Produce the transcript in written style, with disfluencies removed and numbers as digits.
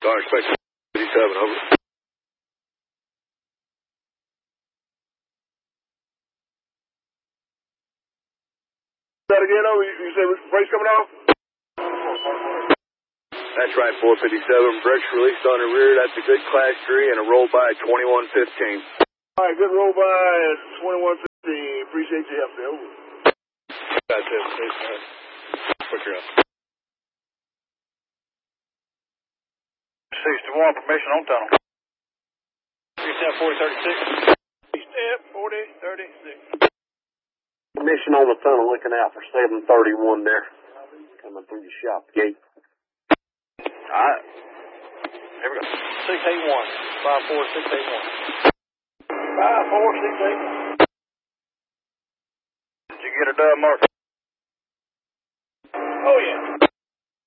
Don't expect 57, over. That again, over. You said brakes coming off? That's right, 457. Brakes released on the rear. That's a good class 3 and a roll by 2115. All right, good roll by at 2115. Appreciate your help there. Over. That's it. Quicker up. 61, permission on tunnel. 4036. Step 4036. Permission on the tunnel, looking out for 731 there. Coming through the shop gate. Alright. Here we go. 681. 54681. 54681. Did you get a dub, Mark? Oh, yeah.